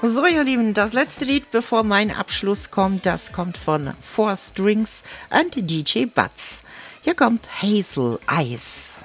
So, ihr Lieben, das letzte Lied, bevor mein Abschluss kommt, das kommt von Four Strings und DJ Butts. Hier kommt Hazel Eyes.